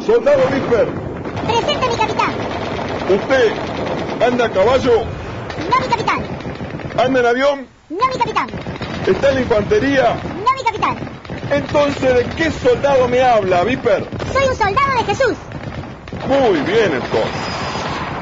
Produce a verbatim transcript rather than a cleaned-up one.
Soldado Whisper. Presente, mi capitán. ¿Usted anda a caballo? No, mi capitán. ¿Anda en avión? No, mi capitán. ¿Está en la infantería? No, mi capitán. Entonces, ¿de qué soldado me habla, Whisper? Soy un soldado de Jesús. Muy bien, entonces.